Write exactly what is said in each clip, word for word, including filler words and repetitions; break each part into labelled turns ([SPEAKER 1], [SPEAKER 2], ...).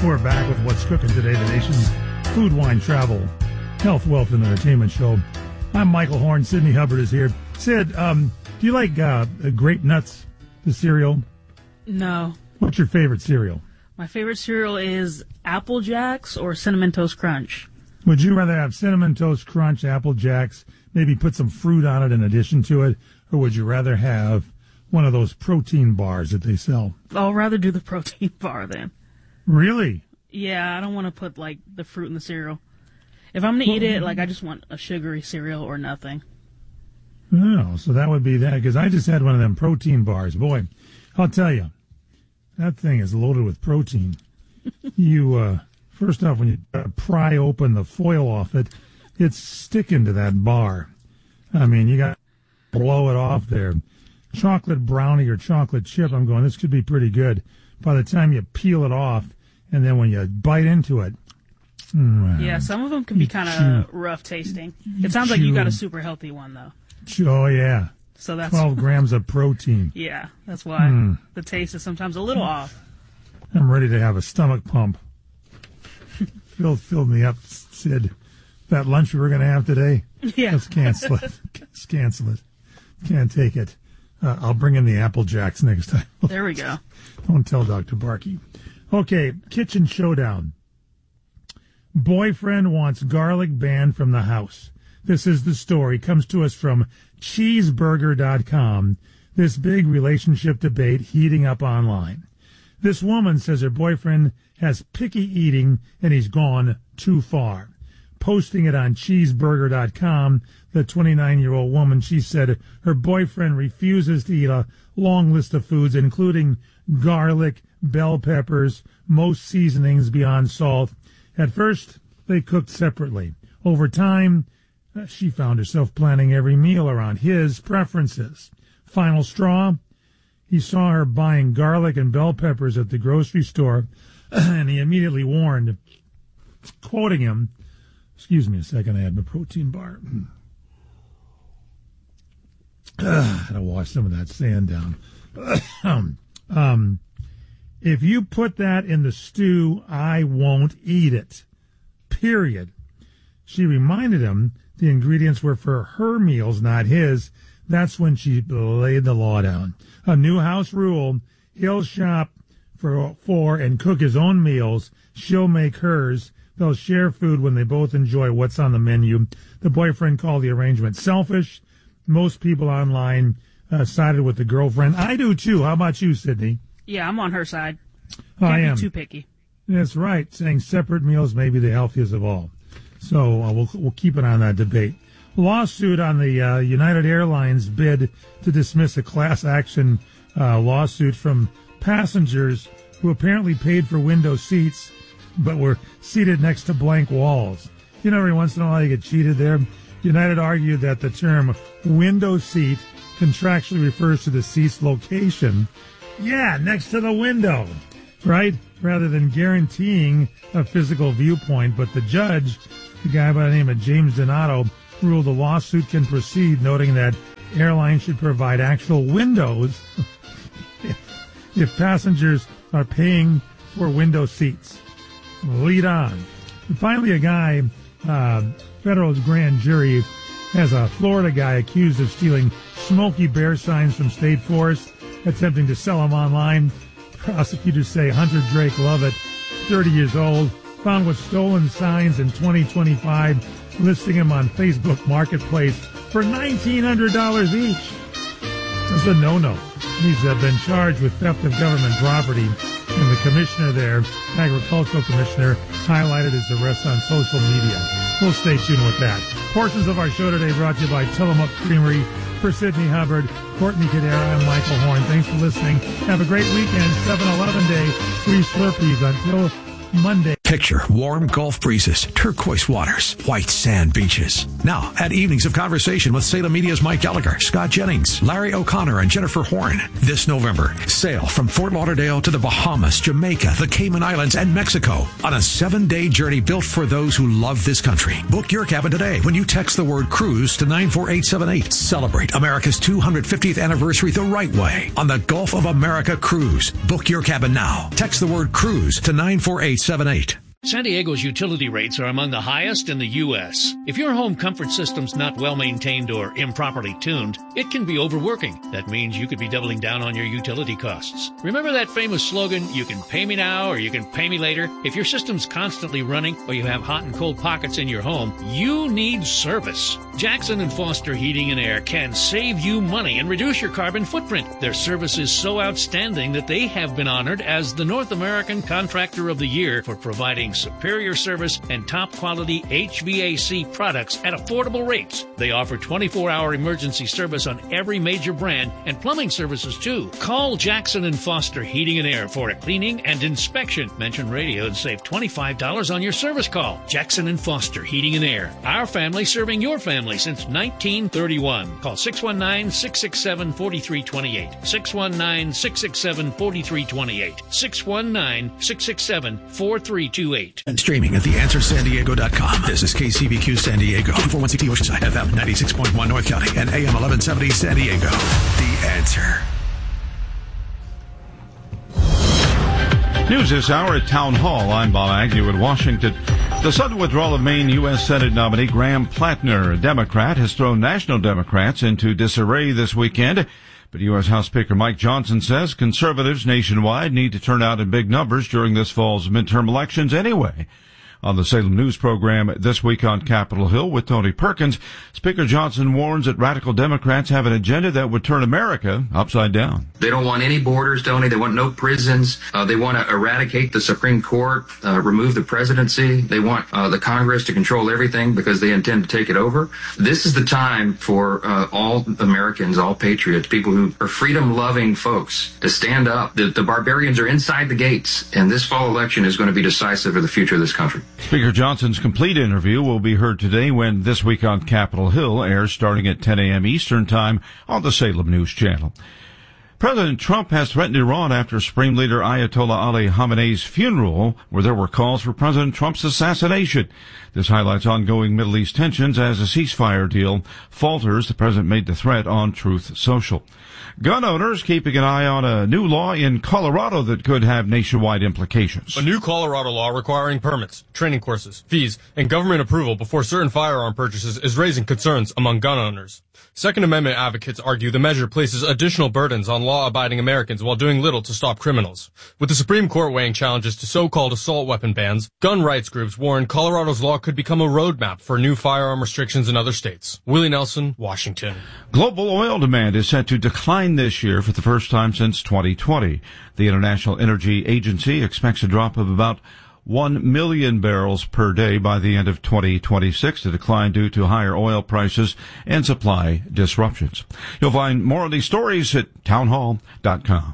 [SPEAKER 1] We're back with What's Cooking Today, the nation's food, wine, travel, health, wealth, and entertainment show. I'm Michael Horn. Sydney Hubbard is here. Sid, um, do you like uh, Grape Nuts, the cereal?
[SPEAKER 2] No.
[SPEAKER 1] What's your favorite cereal?
[SPEAKER 2] My favorite cereal is Apple Jacks or Cinnamon Toast Crunch.
[SPEAKER 1] Would you rather have Cinnamon Toast Crunch, Apple Jacks, maybe put some fruit on it in addition to it, or would you rather have one of those protein bars that they sell?
[SPEAKER 2] I'll rather do the protein bar then.
[SPEAKER 1] Really?
[SPEAKER 2] Yeah, I don't want to put, like, the fruit in the cereal. If I'm going to eat it, like, I just want a sugary cereal or nothing.
[SPEAKER 1] Oh, so that would be that, because I just had one of them protein bars. Boy, I'll tell you, that thing is loaded with protein. you, uh, first off, when you uh, pry open the foil off it, it's sticking to that bar. I mean, you got to blow it off there. Chocolate brownie or chocolate chip, I'm going, this could be pretty good. By the time you peel it off, and then when you bite into it, well,
[SPEAKER 2] yeah, some of them can be kind of rough tasting. It sounds
[SPEAKER 1] chew,
[SPEAKER 2] like you got a super healthy one, though.
[SPEAKER 1] Oh, yeah.
[SPEAKER 2] So that's
[SPEAKER 1] twelve grams of protein.
[SPEAKER 2] Yeah, that's why mm. the taste is sometimes a little off.
[SPEAKER 1] I'm ready to have a stomach pump. Filled, filled me up, Sid. That lunch we were going to have today,
[SPEAKER 2] yeah.
[SPEAKER 1] let's cancel it. Let's cancel it. Can't take it. Uh, I'll bring in the Apple Jacks next time.
[SPEAKER 2] There we go.
[SPEAKER 1] Don't tell Doctor Barkey. Okay, kitchen showdown. Boyfriend wants garlic banned from the house. This is the story. Comes to us from cheeseburger dot com. This big relationship debate heating up online. This woman says her boyfriend has picky eating and he's gone too far. Posting it on cheeseburger dot com, the twenty-nine-year-old woman, she said her boyfriend refuses to eat a long list of foods, including garlic, bell peppers, most seasonings beyond salt. At first, they cooked separately. Over time, she found herself planning every meal around his preferences. Final straw, he saw her buying garlic and bell peppers at the grocery store, and he immediately warned, quoting him, excuse me a second, I had my protein bar. I had to wash some of that sand down. um, if you put that in the stew, I won't eat it. Period. She reminded him the ingredients were for her meals, not his. That's when she laid the law down. A new house rule, he'll shop for, for and cook his own meals. She'll make hers. They'll share food when they both enjoy what's on the menu. The boyfriend called the arrangement selfish. Most people online uh, sided with the girlfriend. I do, too. How about you, Sydney?
[SPEAKER 2] Yeah, I'm on her side. Can't
[SPEAKER 1] I
[SPEAKER 2] be
[SPEAKER 1] am.
[SPEAKER 2] too picky.
[SPEAKER 1] That's right. Saying separate meals may be the healthiest of all. So uh, we'll, we'll keep it on that debate. Lawsuit on the uh, United Airlines bid to dismiss a class action uh, lawsuit from passengers who apparently paid for window seats but were seated next to blank walls. You know, every once in a while you get cheated there. United argued that the term window seat contractually refers to the seat's location. Yeah, next to the window, right? Rather than guaranteeing a physical viewpoint. But the judge, the guy by the name of James Donato, ruled the lawsuit can proceed, noting that airlines should provide actual windows if, if passengers are paying for window seats. Lead on. And finally, a guy, uh, federal grand jury has a Florida guy accused of stealing Smokey Bear signs from State Forest, attempting to sell them online. Prosecutors say Hunter Drake Lovett, thirty years old, found with stolen signs in twenty twenty-five, listing them on Facebook Marketplace for nineteen hundred dollars each. That's a no-no. He's uh, been charged with theft of government property, and the commissioner there, agricultural commissioner, highlighted his arrest on social media. We'll stay tuned with that. Portions of our show today brought to you by Tillamook Creamery. For Sydney Hubbard, Courtney Cadera, and Michael Horn, thanks for listening. Have a great weekend. seven eleven day, free Slurpees until Monday.
[SPEAKER 3] Picture warm Gulf breezes, turquoise waters, white sand beaches. Now, at Evenings of Conversation with Salem Media's Mike Gallagher, Scott Jennings, Larry O'Connor, and Jennifer Horn. This November, sail from Fort Lauderdale to the Bahamas, Jamaica, the Cayman Islands, and Mexico on a seven-day journey built for those who love this country. Book your cabin today when you text the word cruise to nine four eight seven eight. Celebrate America's two hundred fiftieth anniversary the right way on the Gulf of America Cruise. Book your cabin now. Text the word cruise to nine four eight seven eight.
[SPEAKER 4] San Diego's utility rates are among the highest in the U S If your home comfort system's not well maintained or improperly tuned, it can be overworking. That means you could be doubling down on your utility costs. Remember that famous slogan, you can pay me now or you can pay me later? If your system's constantly running or you have hot and cold pockets in your home, you need service. Jackson and Foster Heating and Air can save you money and reduce your carbon footprint. Their service is so outstanding that they have been honored as the North American Contractor of the Year for providing superior service and top quality H V A C products at affordable rates. They offer twenty-four hour emergency service on every major brand and plumbing services too. Call Jackson and Foster Heating and Air for a cleaning and inspection. Mention radio and save twenty-five dollars on your service call. Jackson and Foster Heating and Air. Our family serving your family since nineteen thirty-one. Call six one nine, six six seven, four three two eight. six one nine, six six seven, four three two eight. six one nine, six six seven, four three two eight.
[SPEAKER 3] And streaming at the answer san diego dot com. This is K C B Q San Diego, two forty-one C T Oceanside, F M ninety-six point one North County, and A M eleven seventy San Diego. The Answer.
[SPEAKER 5] News this hour at Town Hall. I'm Bob Agnew in Washington. The sudden withdrawal of Maine U S Senate nominee Graham Plattner, a Democrat, has thrown national Democrats into disarray this weekend. But U S House Speaker Mike Johnson says conservatives nationwide need to turn out in big numbers during this fall's midterm elections anyway. On the Salem News program This Week on Capitol Hill with Tony Perkins, Speaker Johnson warns that radical Democrats have an agenda that would turn America upside down.
[SPEAKER 6] They don't want any borders, Tony. They want no prisons. Uh, they want to eradicate the Supreme Court, uh, remove the presidency. They want uh, the Congress to control everything because they intend to take it over. This is the time for uh, all Americans, all patriots, people who are freedom-loving folks to stand up. The, the barbarians are inside the gates, and this fall election is going to be decisive for the future of this country.
[SPEAKER 5] Speaker Johnson's complete interview will be heard today when This Week on Capitol Hill airs starting at ten a.m. Eastern Time on the Salem News Channel. President Trump has threatened Iran after Supreme Leader Ayatollah Ali Khamenei's funeral, where there were calls for President Trump's assassination. This highlights ongoing Middle East tensions as a ceasefire deal falters. The president made the threat on Truth Social. Gun owners keeping an eye on a new law in Colorado that could have nationwide implications.
[SPEAKER 7] A new Colorado law requiring permits, training courses, fees, and government approval before certain firearm purchases is raising concerns among gun owners. Second Amendment advocates argue the measure places additional burdens on law-abiding Americans while doing little to stop criminals. With the Supreme Court weighing challenges to so-called assault weapon bans, gun rights groups warn Colorado's law could become a roadmap for new firearm restrictions in other states. Willie Nelson, Washington.
[SPEAKER 5] Global oil demand is set to decline this year for the first time since twenty twenty. The International Energy Agency expects a drop of about one million barrels per day by the end of twenty twenty-six, a decline due to higher oil prices and supply disruptions. You'll find more of these stories at townhall dot com.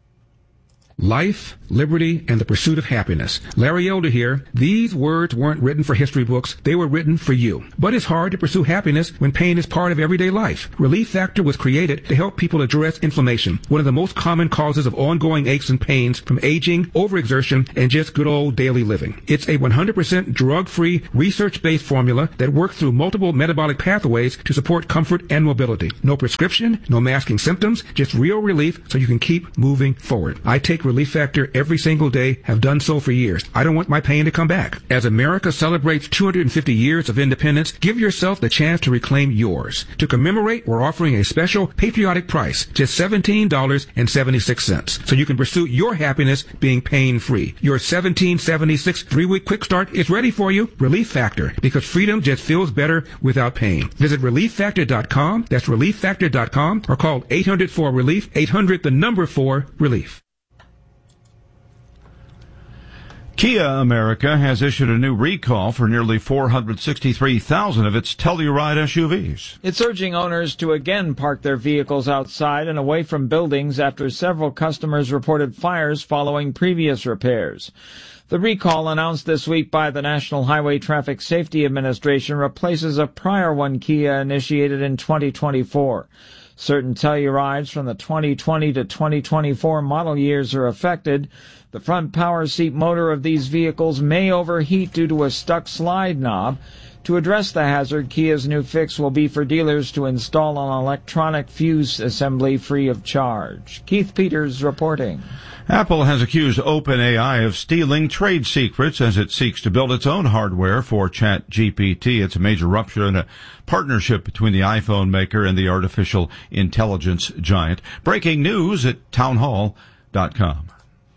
[SPEAKER 8] Life, liberty, and the pursuit of happiness. Larry Elder here. These words weren't written for history books. They were written for you. But it's hard to pursue happiness when pain is part of everyday life. Relief Factor was created to help people address inflammation, one of the most common causes of ongoing aches and pains from aging, overexertion, and just good old daily living. It's a one hundred percent drug-free, research-based formula that works through multiple metabolic pathways to support comfort and mobility. No prescription, no masking symptoms, just real relief so you can keep moving forward. I take Relief Factor every single day, have done so for years. I don't want my pain to come back. As America celebrates two hundred fifty years of independence, give yourself the chance to reclaim yours. To commemorate, we're offering a special patriotic price, just seventeen dollars and seventy-six cents, so you can pursue your happiness being pain-free. Your seventeen seventy-six three-week quick start is ready for you. Relief Factor, because freedom just feels better without pain. Visit relief factor dot com. That's relief factor dot com, or call eight hundred four relief, eight hundred the number four relief.
[SPEAKER 5] Kia America has issued a new recall for nearly four hundred sixty-three thousand of its Telluride S U Vs.
[SPEAKER 9] It's urging owners to again park their vehicles outside and away from buildings after several customers reported fires following previous repairs. The recall announced this week by the National Highway Traffic Safety Administration replaces a prior one Kia initiated in twenty twenty-four. Certain Tellurides from the twenty twenty to twenty twenty-four model years are affected. The front power seat motor of these vehicles may overheat due to a stuck slide knob. To address the hazard, Kia's new fix will be for dealers to install an electronic fuse assembly free of charge. Keith Peters reporting.
[SPEAKER 5] Apple has accused OpenAI of stealing trade secrets as it seeks to build its own hardware for ChatGPT. It's a major rupture in a partnership between the iPhone maker and the artificial intelligence giant. Breaking news at townhall dot com.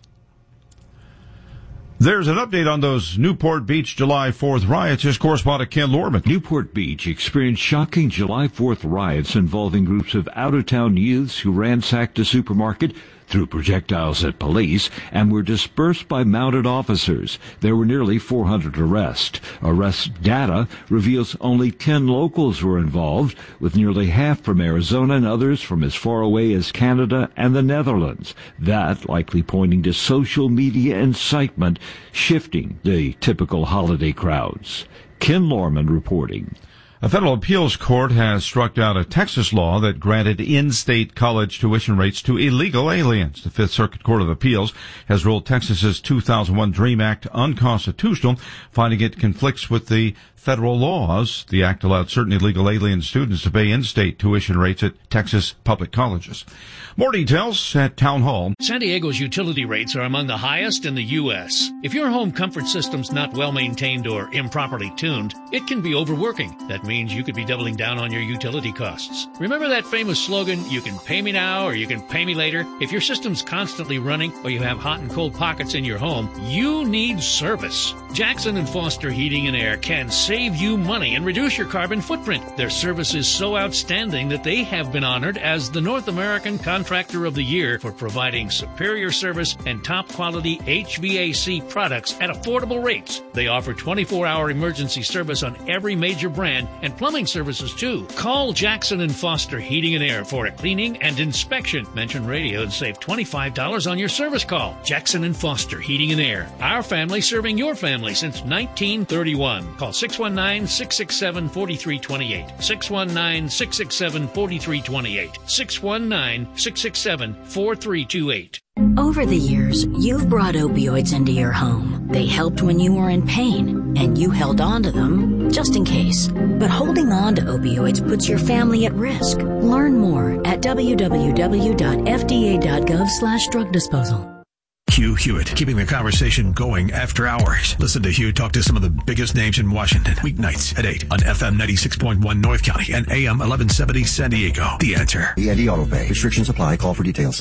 [SPEAKER 5] There's an update on those Newport Beach July fourth riots. Here's correspondent Ken Lorman.
[SPEAKER 10] Newport Beach experienced shocking July fourth riots involving groups of out-of-town youths who ransacked a supermarket, threw projectiles at police, and were dispersed by mounted officers. There were nearly four hundred arrests. Arrest data reveals only ten locals were involved, with nearly half from Arizona and others from as far away as Canada and the Netherlands. That likely pointing to social media incitement, shifting the typical holiday crowds. Ken Lorman reporting.
[SPEAKER 5] A federal appeals court has struck down a Texas law that granted in-state college tuition rates to illegal aliens. The Fifth Circuit Court of Appeals has ruled Texas's two thousand one DREAM Act unconstitutional, finding it conflicts with the federal laws. The act allowed certain illegal alien students to pay in-state tuition rates at Texas public colleges. More details at Town Hall.
[SPEAKER 4] San Diego's utility rates are among the highest in the U S. If your home comfort system's not well maintained or improperly tuned, it can be overworking. That means you could be doubling down on your utility costs. Remember that famous slogan, you can pay me now or you can pay me later? If your system's constantly running or you have hot and cold pockets in your home, you need service. Jackson and Foster Heating and Air can save you money and reduce your carbon footprint. Their service is so outstanding that they have been honored as the North American Contractor of the Year for providing superior service and top quality H V A C products at affordable rates. They offer twenty-four hour emergency service on every major brand and plumbing services too. Call Jackson and Foster Heating and Air for a cleaning and inspection. Mention radio and save twenty-five dollars on your service call. Jackson and Foster Heating and Air. Our family serving your family since nineteen thirty-one. Call six one nine, six six seven, four three two eight. six one nine, six six seven, four three two eight. six one nine, six six seven, four three two eight.
[SPEAKER 11] Over the years, you've brought opioids into your home. They helped when you were in pain, and you held on to them just in case. But holding on to opioids puts your family at risk. Learn more at w w w dot f d a dot gov slash drug disposal.
[SPEAKER 3] Hugh Hewitt, keeping the conversation going after hours. Listen to Hugh talk to some of the biggest names in Washington. Weeknights at eight on F M ninety-six point one North County and A M eleven seventy San Diego. The Answer.
[SPEAKER 12] E and D Auto Pay. Restrictions apply. Call for details.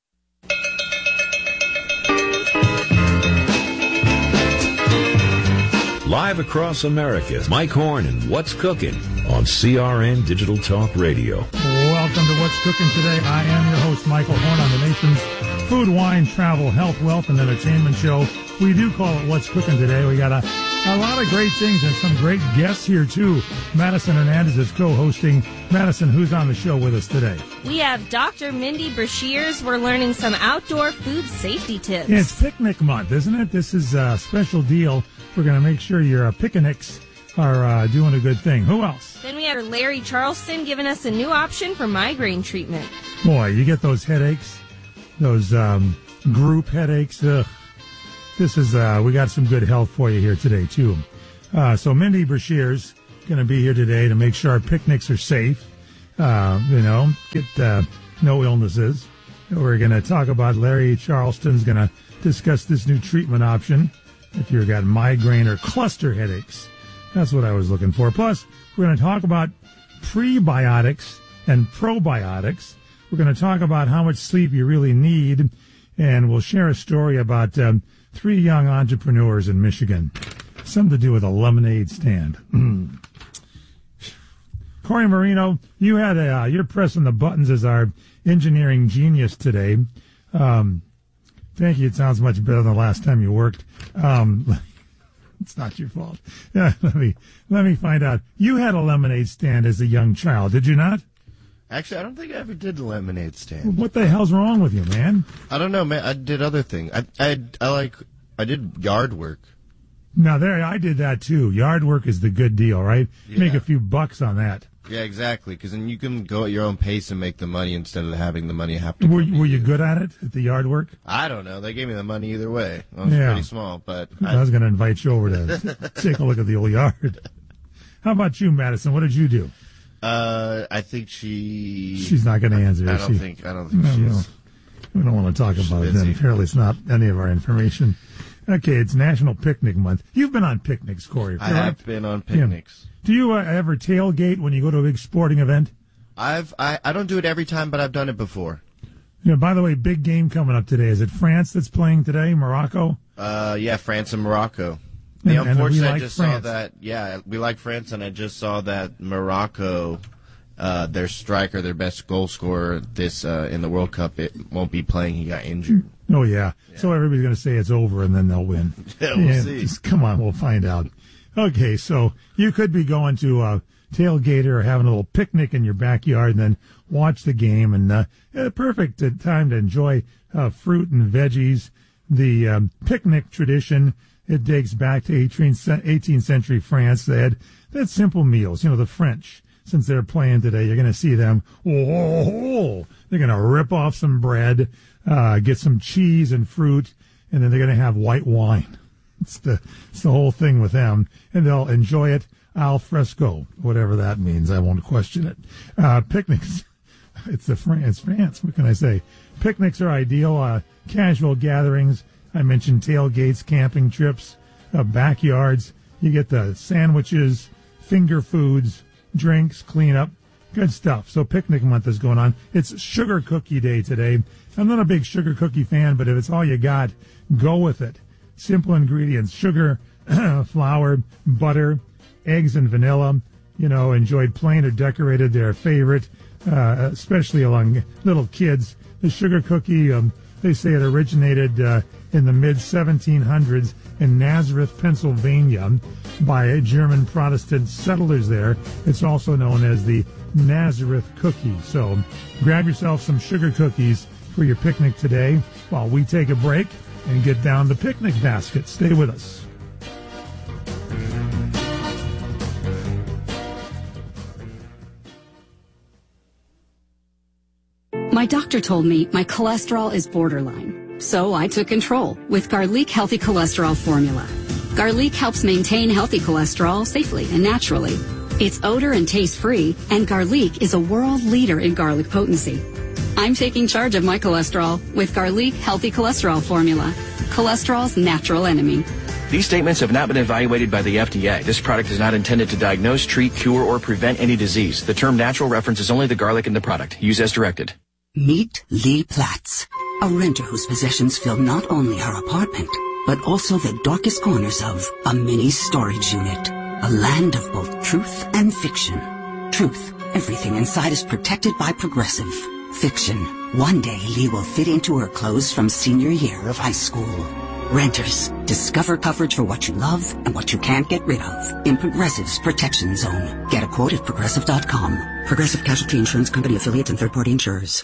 [SPEAKER 13] Live across America, Mike Horn and What's Cooking on C R N Digital Talk Radio.
[SPEAKER 1] Welcome to What's Cooking today. I am your host, Michael Horn, on the nation's food, wine, travel, health, wealth, and entertainment show. We do call it What's Cooking today. We got a, a lot of great things and some great guests here, too. Madison Hernandez is co-hosting. Madison, who's on the show with us today?
[SPEAKER 14] We have Doctor Mindy Brashears. We're learning some outdoor food safety tips.
[SPEAKER 1] Yeah, it's picnic month, isn't it? This is a special deal. We're going to make sure your uh, picnics are uh, doing a good thing. Who else?
[SPEAKER 14] Then we have Larry Charleston giving us a new option for migraine treatment.
[SPEAKER 1] Boy, you get those headaches, those um, group headaches. Ugh. This is, uh, we got some good health for you here today, too. Uh, so Mindy Brashears going to be here today to make sure our picnics are safe, uh, you know, get uh, no illnesses. We're going to talk about Larry Charleston's going to discuss this new treatment option if you've got migraine or cluster headaches. That's what I was looking for. Plus, we're going to talk about prebiotics and probiotics. We're going to talk about how much sleep you really need, and we'll share a story about um, three young entrepreneurs in Michigan. Something to do with a lemonade stand. Corey Marino, you had a, uh, you're pressing the buttons as our engineering genius today. Um, Thank you. It sounds much better than the last time you worked. Um, it's not your fault. Yeah, let me let me find out. You had a lemonade stand as a young child, did you not?
[SPEAKER 15] Actually, I don't think I ever did the lemonade stand.
[SPEAKER 1] What the hell's wrong with you, man?
[SPEAKER 15] I don't know, man. I did other things. I I, I like I did yard work.
[SPEAKER 1] Now there, I did that too. Yard work is the good deal, right?
[SPEAKER 15] Yeah.
[SPEAKER 1] Make a few bucks on that.
[SPEAKER 15] Yeah, exactly. Because then you can go at your own pace and make the money instead of having the money have to.
[SPEAKER 1] Were, were you good at it, at the yard work?
[SPEAKER 15] I don't know. They gave me the money either way. I was
[SPEAKER 1] Yeah.
[SPEAKER 15] pretty small, but
[SPEAKER 1] I, I was going to invite you over to take a look at the old yard. How about you, Madison? What did you do?
[SPEAKER 15] Uh, I think she.
[SPEAKER 1] She's not going to answer.
[SPEAKER 15] I
[SPEAKER 1] is
[SPEAKER 15] don't
[SPEAKER 1] she?
[SPEAKER 15] think. I don't think
[SPEAKER 1] No,
[SPEAKER 15] she
[SPEAKER 1] no.
[SPEAKER 15] is.
[SPEAKER 1] We don't want to talk about it then.
[SPEAKER 15] busy.
[SPEAKER 1] Apparently, it's not any of our information. Okay, it's National Picnic Month. You've been on picnics, Corey.
[SPEAKER 15] I
[SPEAKER 1] correct?
[SPEAKER 15] have been on picnics.
[SPEAKER 1] Yeah. Do you uh, ever tailgate when you go to a big sporting event?
[SPEAKER 15] I've I, I don't do it every time, but I've done it before.
[SPEAKER 1] Yeah. By the way, big game coming up today. Is it France that's playing today? Morocco?
[SPEAKER 15] Uh, yeah, France and Morocco. The
[SPEAKER 1] And- and we
[SPEAKER 15] unfortunate, I
[SPEAKER 1] like
[SPEAKER 15] just
[SPEAKER 1] France.
[SPEAKER 15] saw that. Yeah, we like France, and I just saw that Morocco, uh, their striker, their best goal scorer this uh, in the World Cup, it won't be playing. He got injured.
[SPEAKER 1] Oh, yeah. So everybody's going to say it's over, and then they'll win.
[SPEAKER 15] Yeah, we'll see.
[SPEAKER 1] Just, come on, we'll find out. Okay, so you could be going to a tailgate or having a little picnic in your backyard and then watch the game. And uh, a perfect uh, time to enjoy uh, fruit and veggies. The um, picnic tradition, it dates back to eighteenth century France. They had, they had simple meals. You know, the French, since they're playing today, you're going to see them. Oh, they're going to rip off some bread, uh, get some cheese and fruit, and then they're going to have white wine. It's the, it's the whole thing with them, and they'll enjoy it al fresco, whatever that means. I won't question it. Uh, picnics, it's the France, France. What can I say? Picnics are ideal. Uh, casual gatherings. I mentioned tailgates, camping trips, uh, backyards. You get the sandwiches, finger foods, drinks, cleanup, good stuff. So picnic month is going on. It's sugar cookie day today. I'm not a big sugar cookie fan, but if it's all you got, go with it. Simple ingredients: sugar, flour, butter, eggs, and vanilla. You know, enjoyed plain or decorated, their favorite, uh, especially among little kids. The sugar cookie, um, they say it originated uh, in the mid seventeen hundreds in Nazareth, Pennsylvania, by German Protestant settlers there. It's also known as the Nazareth cookie. So grab yourself some sugar cookies for your picnic today while we take a break and get down the picnic basket. Stay with us.
[SPEAKER 16] My doctor told me my cholesterol is borderline, so I took control with Garlic Healthy Cholesterol Formula. Garlic helps maintain healthy cholesterol safely and naturally. It's odor and taste-free, and Garlic is a world leader in garlic potency. I'm taking charge of my cholesterol with Garlic Healthy Cholesterol Formula, cholesterol's natural enemy.
[SPEAKER 17] These statements have not been evaluated by the F D A. This product is not intended to diagnose, treat, cure, or prevent any disease. The term natural references only the garlic in the product. Use as directed.
[SPEAKER 18] Meet Lee Platz, a renter whose possessions fill not only her apartment, but also the darkest corners of a mini storage unit. A land of both truth and fiction. Truth, everything inside is protected by Progressive. Fiction, one day Lee will fit into her clothes from senior year of high school. Renters, discover coverage for what you love and what you can't get rid of in Progressive's Protection Zone. Get a quote at Progressive dot com. Progressive Casualty Insurance Company affiliates and third-party insurers.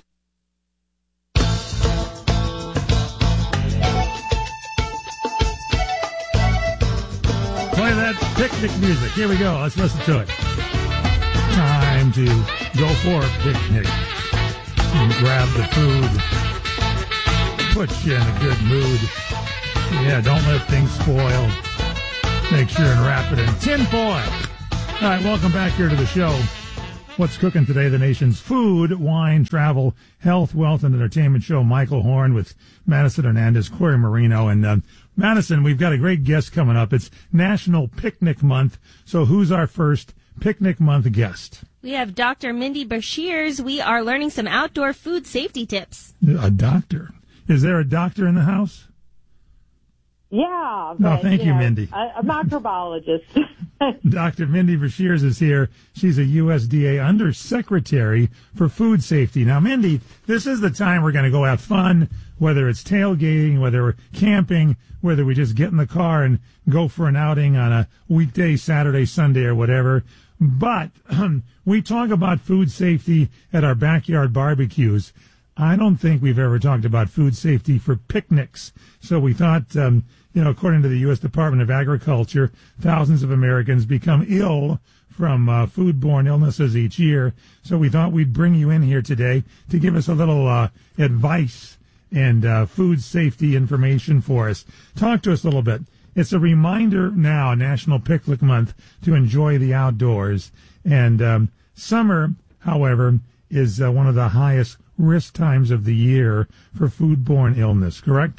[SPEAKER 1] Play that picnic music. Here we go. Let's listen to it. Time to go for a picnic. And grab the food. Put you in a good mood. Yeah, don't let things spoil. Make sure and wrap it in tin foil. All right, welcome back here to the show. What's cooking today? The nation's food, wine, travel, health, wealth, and entertainment show. Michael Horn with Madison Hernandez, Corey Marino. And uh, Madison, we've got a great guest coming up. It's National Picnic Month. So who's our first Picnic Month guest?
[SPEAKER 14] We have Doctor Mindy Brashears. We are learning some outdoor food safety tips.
[SPEAKER 1] A doctor. Is there a doctor in the house?
[SPEAKER 19] Yeah. But,
[SPEAKER 1] No, thank you,
[SPEAKER 19] know,
[SPEAKER 1] Mindy.
[SPEAKER 19] A, a microbiologist.
[SPEAKER 1] Doctor Mindy Brashears is here. She's a U S D A Undersecretary for Food Safety. Now, Mindy, this is the time we're going to go have fun, whether it's tailgating, whether we're camping, whether we just get in the car and go for an outing on a weekday, Saturday, Sunday, or whatever. But um, we talk about food safety at our backyard barbecues. I don't think we've ever talked about food safety for picnics. So we thought, um, you know, according to the U S Department of Agriculture, thousands of Americans become ill from uh, foodborne illnesses each year. So we thought we'd bring you in here today to give us a little uh, advice and uh, food safety information for us. Talk to us a little bit. It's a reminder now, National Picnic Month, to enjoy the outdoors. And um, summer, however, is uh, one of the highest risk times of the year for foodborne illness, correct?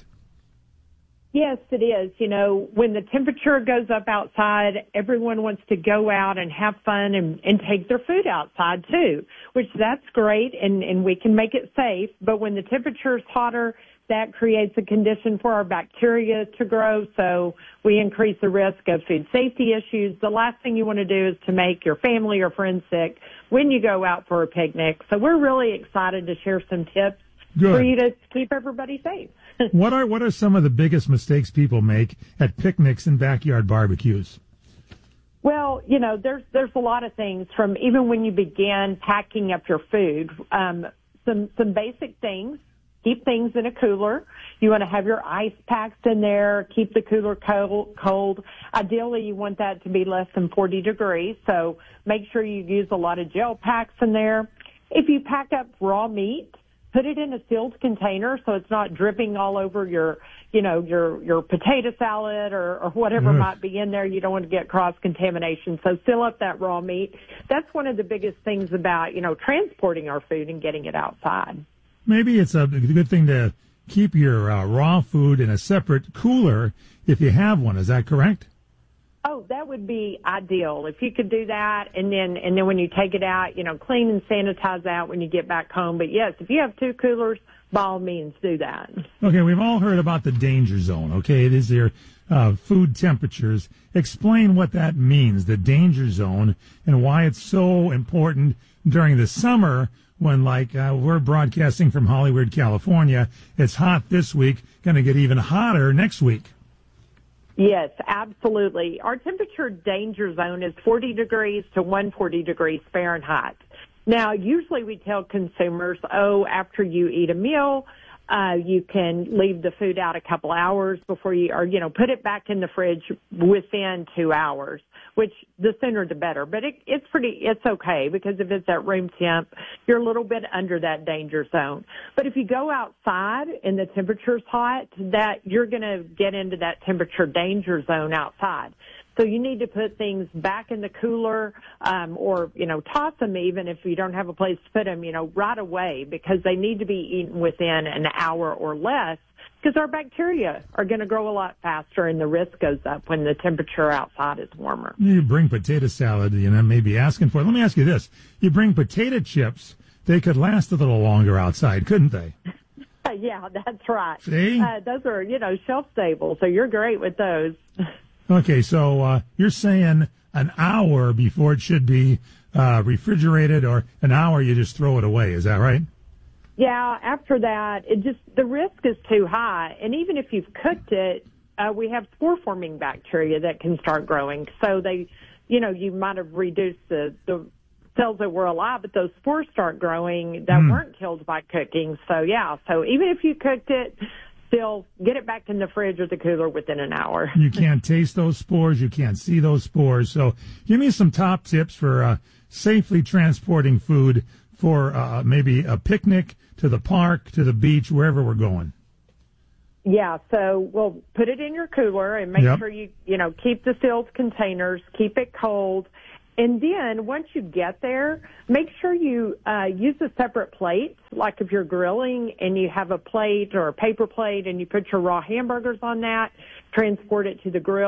[SPEAKER 19] Yes, it is. You know, when the temperature goes up outside, everyone wants to go out and have fun and, and take their food outside too, which that's great, and, and we can make it safe. But when the temperature is hotter, that creates a condition for our bacteria to grow, so we increase the risk of food safety issues. The last thing you want to do is to make your family or friends sick when you go out for a picnic. So we're really excited to share some tips
[SPEAKER 1] Good.
[SPEAKER 19] for you to keep everybody safe.
[SPEAKER 1] What are what are some of the biggest mistakes people make at picnics and backyard barbecues?
[SPEAKER 19] Well, you know, there's there's a lot of things from even when you begin packing up your food. Um, some some basic things. Keep things in a cooler. You want to have your ice packs in there. Keep the cooler cold. cold. Ideally, you want that to be less than forty degrees. So make sure you use a lot of gel packs in there. If you pack up raw meat, put it in a sealed container so it's not dripping all over your, you know, your your potato salad or, or whatever
[SPEAKER 1] Ugh.
[SPEAKER 19] might be in there. You don't want to get cross-contamination. So seal up that raw meat. That's one of the biggest things about, you know, transporting our food and getting it outside.
[SPEAKER 1] Maybe it's a good thing to keep your uh, raw food in a separate cooler if you have one. Is that correct?
[SPEAKER 19] Oh, that would be ideal if you could do that, and then and then when you take it out, you know, clean and sanitize out when you get back home. But yes, if you have two coolers, by all means, do that.
[SPEAKER 1] Okay, we've all heard about the danger zone. Okay, it is your uh, food temperatures. Explain what that means, the danger zone, and why it's so important during the summer. When, like, uh, we're broadcasting from Hollywood, California, it's hot this week, going to get even hotter next week.
[SPEAKER 19] Yes, absolutely. Our temperature danger zone is forty degrees to one hundred forty degrees Fahrenheit. Now, usually we tell consumers, oh, after you eat a meal, uh, you can leave the food out a couple hours before you, or, you know, put it back in the fridge within two hours, which the sooner the better. But it, it's pretty, it's okay because if it's at room temp, you're a little bit under that danger zone. But if you go outside and the temperature's hot, that you're going to get into that temperature danger zone outside. So you need to put things back in the cooler, um, or, you know, toss them even if you don't have a place to put them, you know, right away because they need to be eaten within an hour or less because our bacteria are going to grow a lot faster and the risk goes up when the temperature outside is warmer.
[SPEAKER 1] You bring potato salad, you know, maybe asking for it. Let me ask you this. You bring potato chips, they could last a little longer outside, couldn't they?
[SPEAKER 19] Yeah, that's right.
[SPEAKER 1] See?
[SPEAKER 19] Uh, those are, you know, shelf stable, so you're great with those.
[SPEAKER 1] Okay, so uh, you're saying an hour before it should be uh, refrigerated, or an hour you just throw it away. Is that right?
[SPEAKER 19] Yeah, after that, it just the risk is too high. And even if you've cooked it, uh, we have spore-forming bacteria that can start growing. So they, you know, you might have reduced the, the cells that were alive, but those spores start growing that mm. weren't killed by cooking. So, yeah, so even if you cooked it, still get it back in the fridge or the cooler within an hour.
[SPEAKER 1] You can't taste those spores. You can't see those spores. So give me some top tips for uh, safely transporting food for uh, maybe a picnic, to the park, to the beach, wherever we're going.
[SPEAKER 19] Yeah, so we'll put it in your cooler and make
[SPEAKER 1] yep.
[SPEAKER 19] sure you, you know, keep the sealed containers, keep it cold. And then once you get there, make sure you uh, use a separate plate. Like if you're grilling and you have a plate or a paper plate and you put your raw hamburgers on that, transport it to the grill.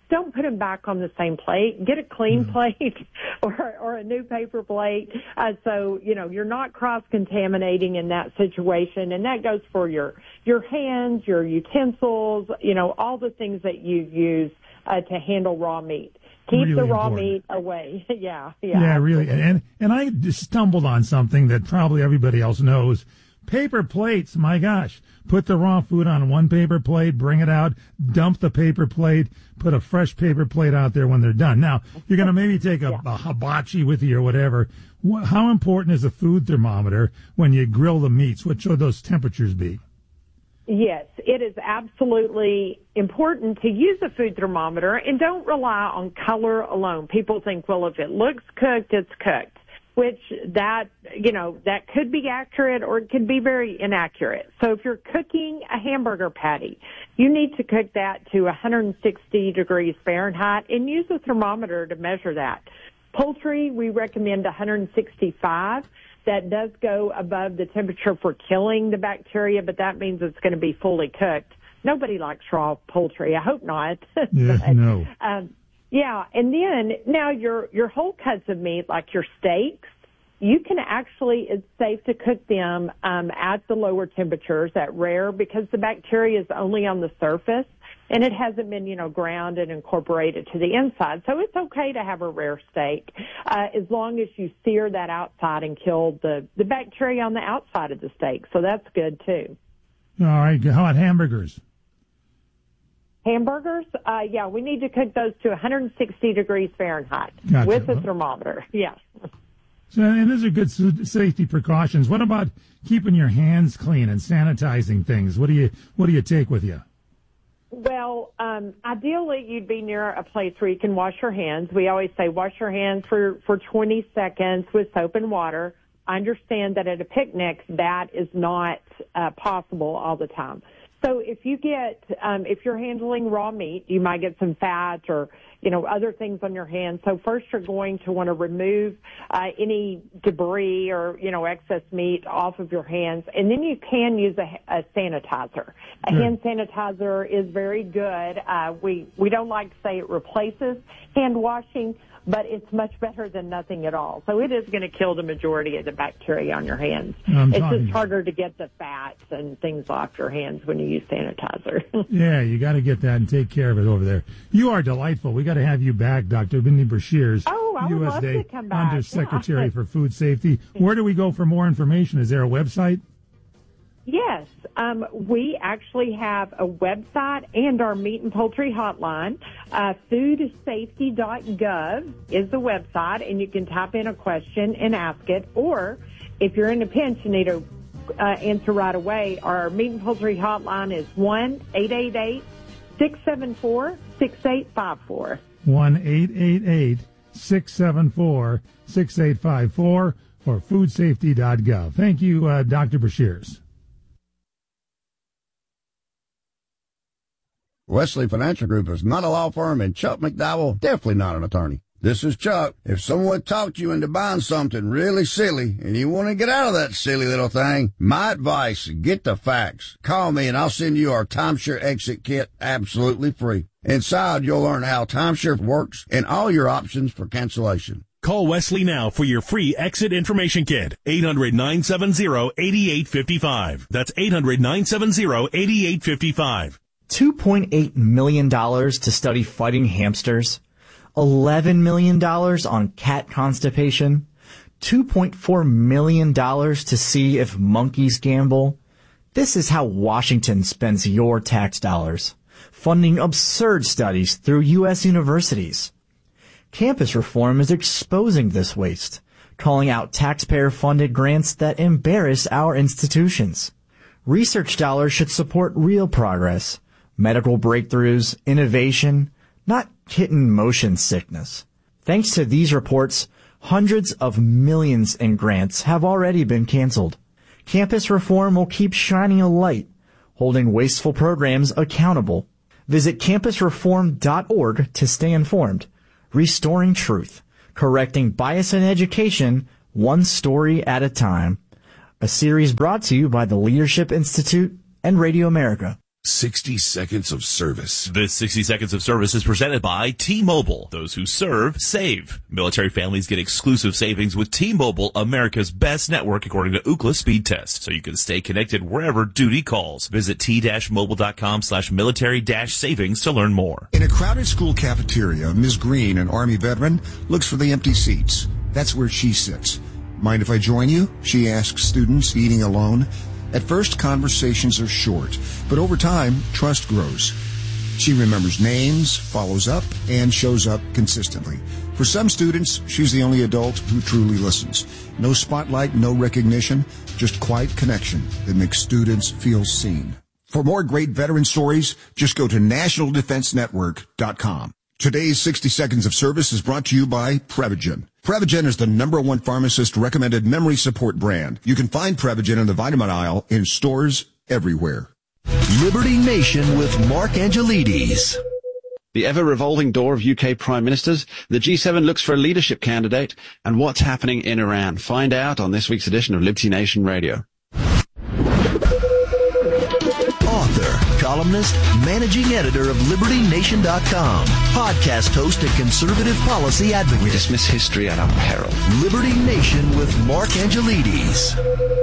[SPEAKER 19] don't put them back on the same plate. Get a clean mm. plate or, or a new paper plate. Uh, so, you know, you're not cross-contaminating in that situation. And that goes for your, your hands, your utensils, you know, all the things that you use uh, to handle raw meat. Keep really the raw important. meat away. yeah, yeah.
[SPEAKER 1] Yeah, really. And, and I just stumbled on something that probably everybody else knows. Paper plates, my gosh. Put the raw food on one paper plate, bring it out, dump the paper plate, put a fresh paper plate out there when they're done. Now, you're going to maybe take a, yeah. a hibachi with you or whatever. How important is a food thermometer when you grill the meats? What should those temperatures be?
[SPEAKER 19] Yes, it is absolutely important to use a food thermometer, and don't rely on color alone. People think, well, if it looks cooked, it's cooked, which that, you know, that could be accurate or it could be very inaccurate. So if you're cooking a hamburger patty, you need to cook that to one hundred sixty degrees Fahrenheit and use a thermometer to measure that. Poultry, we recommend one hundred sixty-five. That does go above the temperature for killing the bacteria, but that means it's going to be fully cooked. Nobody likes raw poultry. I hope not.
[SPEAKER 1] Yeah,
[SPEAKER 19] but,
[SPEAKER 1] no.
[SPEAKER 19] Um, yeah, and then now your your whole cuts of meat, like your steaks, you can actually, it's safe to cook them um, at the lower temperatures, at rare, because the bacteria is only on the surface. And it hasn't been, you know, ground and incorporated to the inside. So it's okay to have a rare steak uh, as long as you sear that outside and kill the, the bacteria on the outside of the steak. So that's good, too.
[SPEAKER 1] All right. How about hamburgers?
[SPEAKER 19] Hamburgers, uh, yeah, we need to cook those to one hundred sixty degrees Fahrenheit
[SPEAKER 1] gotcha.
[SPEAKER 19] with a thermometer. Yes.
[SPEAKER 1] So, and those are good safety precautions. What about keeping your hands clean and sanitizing things? What do you What do you take with you?
[SPEAKER 19] Well, um, ideally, you'd be near a place where you can wash your hands. We always say wash your hands for, for twenty seconds with soap and water. I understand that at a picnic, that is not uh, possible all the time. So if you get, um, if you're handling raw meat, you might get some fat or, you know, other things on your hands. So first you're going to want to remove uh, any debris or, you know, excess meat off of your hands. And then you can use a, a sanitizer. A mm. hand sanitizer is very good. Uh, we, we don't like to say it replaces hand washing, but it's much better than nothing at all. So it is going to kill the majority of the bacteria on your hands.
[SPEAKER 1] I'm
[SPEAKER 19] it's just harder to get the fats and things off your hands when you use sanitizer.
[SPEAKER 1] Yeah, you got to get that and take care of it over there. You are delightful. We got to have you back, Doctor Mindy Brashears,
[SPEAKER 19] oh, I would
[SPEAKER 1] U S
[SPEAKER 19] love
[SPEAKER 1] D A
[SPEAKER 19] to come back.
[SPEAKER 1] Undersecretary
[SPEAKER 19] Yeah.
[SPEAKER 1] for Food Safety. Where do we go for more information? Is there a website?
[SPEAKER 19] Yes, um, we actually have a website and our meat and poultry hotline. Uh, food safety dot gov is the website, and you can type in a question and ask it. Or if you're in a pinch and need to uh, answer right away, our meat and poultry hotline is one eight eight eight, six seven four, six eight five four.
[SPEAKER 1] one eight eight eight, six seven four, six eight five four or food safety dot gov. Thank you, uh, Doctor Brashears.
[SPEAKER 20] Wesley Financial Group is not a law firm, and Chuck McDowell definitely not an attorney. This is Chuck. If someone talked you into buying something really silly and you want to get out of that silly little thing, my advice, get the facts. Call me and I'll send you our timeshare exit kit absolutely free. Inside, you'll learn how timeshare works and all your options for cancellation.
[SPEAKER 21] Call Wesley now for your free exit information kit. eight hundred, nine seven zero, eight eight five five. That's eight hundred, nine seven zero, eight eight five five.
[SPEAKER 22] two point eight million dollars to study fighting hamsters, eleven million dollars on cat constipation, two point four million dollars to see if monkeys gamble. This is how Washington spends your tax dollars, funding absurd studies through U S universities. Campus reform is exposing this waste, calling out taxpayer-funded grants that embarrass our institutions. Research dollars should support real progress, medical breakthroughs, innovation, not kitten motion sickness. Thanks to these reports, hundreds of millions in grants have already been canceled. Campus reform will keep shining a light, holding wasteful programs accountable. Visit campus reform dot org to stay informed. Restoring truth, correcting bias in education, one story at a time. A series brought to you by the Leadership Institute and Radio America.
[SPEAKER 2] sixty seconds of service.
[SPEAKER 6] This sixty seconds of service is presented by T-Mobile. Those who serve, save. Military families get exclusive savings with T-Mobile, America's best network according to Ookla speed test. So you can stay connected wherever duty calls. Visit t-mobile.com slash military dash savings to learn more.
[SPEAKER 23] In a crowded school cafeteria, Miz Green, an Army veteran, looks for the empty seats. That's where she sits. Mind if I join you? She asks students eating alone. At first, conversations are short, but over time, trust grows. She remembers names, follows up, and shows up consistently. For some students, she's the only adult who truly listens. No spotlight, no recognition, just quiet connection that makes students feel seen. For more great veteran stories, just go to national defense network dot com. Today's sixty seconds of service is brought to you by Prevagen. Prevagen is the number one pharmacist-recommended memory support brand. You can find Prevagen in the vitamin aisle in stores everywhere.
[SPEAKER 24] Liberty Nation with Mark Angelides.
[SPEAKER 25] The ever-revolving door of U K Prime Ministers, the G seven looks for a leadership candidate, and what's happening in Iran. Find out on this week's edition of Liberty Nation Radio.
[SPEAKER 24] Author, columnist, managing editor of Liberty Nation dot com, podcast host and conservative policy advocate.
[SPEAKER 25] We dismiss history at our peril.
[SPEAKER 24] Liberty Nation with Mark Angelides.